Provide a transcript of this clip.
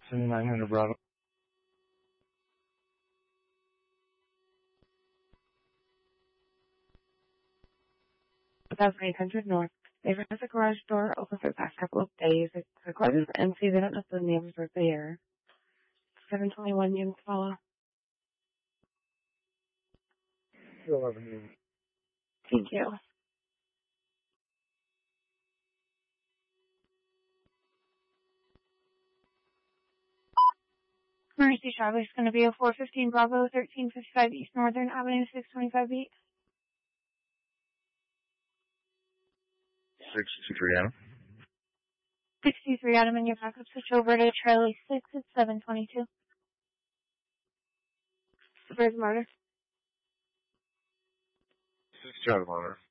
900 Bravo. 1800 North. They've had the garage door open for the past couple of days. The garage is empty. They don't know if the neighbors are there. 721 Union Follow. 211 Union. Thank you. Emergency travel is going to be a 415 Bravo, 1355 East Northern Avenue, 625 beat. 623 Adam. 623 Adam, and your backup switch over to Charlie 6 at 722. Where's Murder? 6 Charlie Monitor.